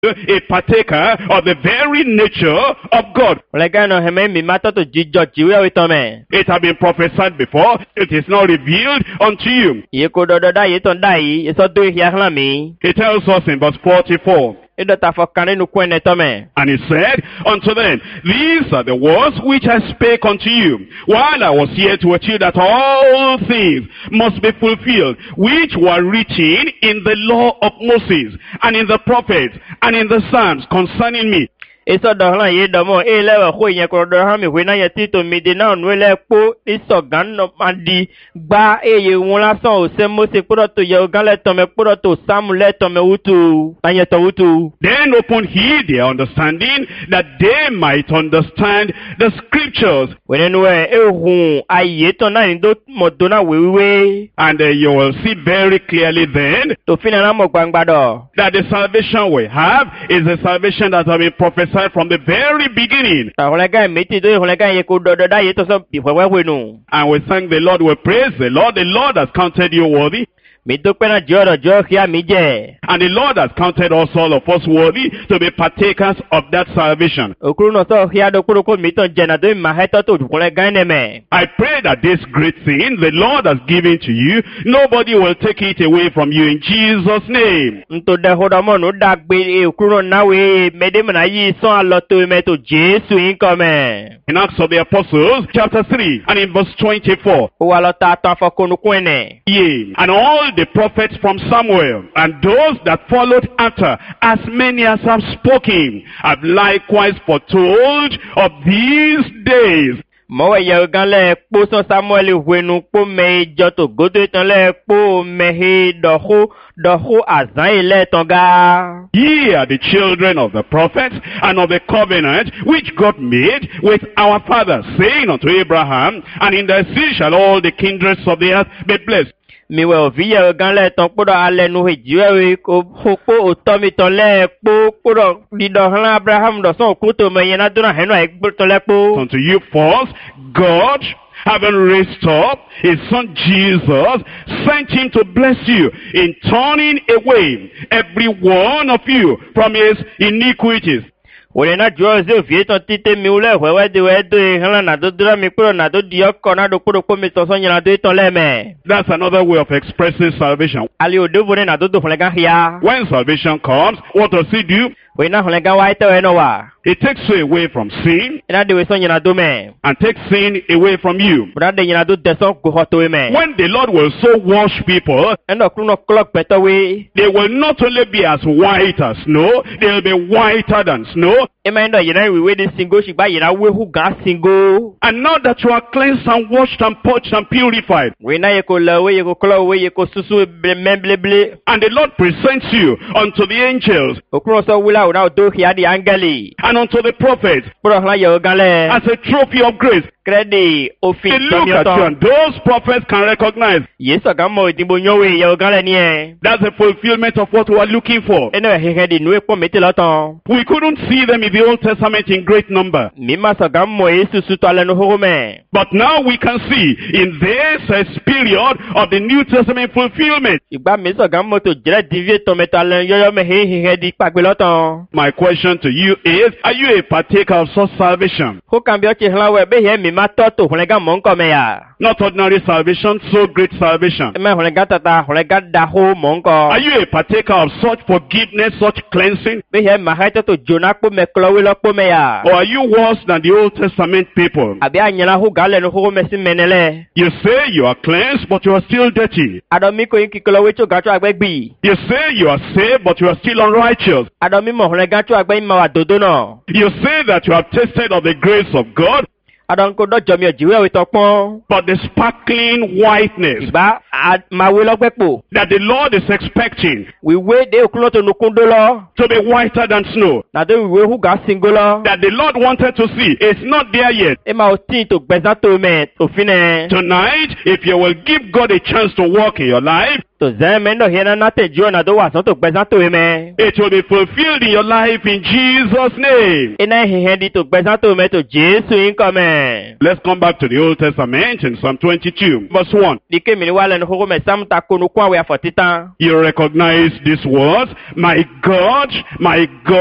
a partaker of the very nature of God. It had been prophesied before. It is not revealed unto you. It tells us in verse 44. And he said unto them, these are the words which I spake unto you, while I was yet with you, that all things must be fulfilled, which were written in the law of Moses, and in the prophets, and in the Psalms concerning me. Eso dohla ye domo elewa ho yen ko dohla mi hwe na ye ti to mi de na nu le po iso gan no mandi gba eye won lasan o se mo se poro to ye gan le to me poro to Sam le to me wutu anye to wutu. Then open he their understanding, that they might understand the scriptures. When we ehun aye to na ndo mo do na wewe. And you will see very clearly then to fina na mo gbangba do that the salvation we have is the salvation that has been prophesied from the very beginning. And we thank the Lord, we praise the Lord. The Lord has counted you worthy. And the Lord has counted us, all of us, worthy to be partakers of that salvation. I pray that this great thing the Lord has given to you, nobody will take it away from you in Jesus' name. In Acts of the Apostles, chapter 3, and in verse 24. Yea, and all the prophets from Samuel, and those that followed after, as many as have spoken, have likewise foretold of these days. Ye are the children of the prophets and of the covenant which God made with our fathers, saying unto Abraham, and in thy seed shall all the kindreds of the earth be blessed. Mi we oviye gan le ton podo ale nu hejiwe ko hopo otomi ton le po podo dido han Abraham do son ko to me yana duna henu e ton le po. Unto you first, God, having raised up his son Jesus, sent him to bless you in turning away every one of you from his iniquities. That's another way of expressing salvation. When salvation comes, what does he do? It takes you away from sin and takes sin away from you. When the Lord will so wash people, they will not only be as white as snow, they will be whiter than snow. And now that you are cleansed and washed and purged and purified, and the Lord presents you unto the angels and unto the prophets as a trophy of grace. They look at you and those prophets can recognize. That's the fulfillment of what we are looking for. We couldn't see them in the Old Testament in great number. But now we can see in this period of the New Testament fulfillment. My question to you is, are you a partaker of such salvation? Not ordinary salvation, so great salvation. Are you a partaker of such forgiveness, such cleansing? Or are you worse than the Old Testament people? You say you are cleansed, but you are still dirty. You say you are saved, but you are still unrighteous. You say that you have tasted of the grace of God, but the sparkling whiteness that the Lord is expecting to be whiter than snow, that the Lord wanted to see, is not there yet. Tonight, if you will give God a chance to work in your life, to zeme no hena na te jo na do wa so to gbesa to me. It will be fulfilled in your life in Jesus' name. Ina he di to gbesa to me to Jesu in come. Let's come back to the Old Testament in Psalm 22, verse 1. Dike mi wala no ho me sam ta ko no kwa we afotita. You recognize these words, my God,